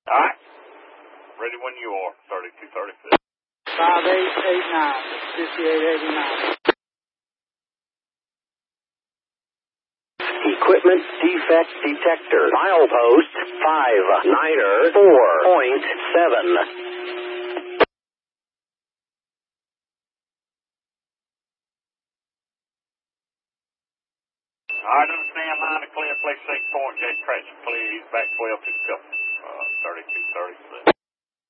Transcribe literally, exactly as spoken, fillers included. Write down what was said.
All right. Ready when you are, thirty-two thirty-six. five eight eight nine, fifty-eight eighty-nine. Equipment defect detector. Milepost five niner four point seven. All right, understand line of clear, place six point, J traction, please, back twelve to the cup, uh, thirty-two thirty-six.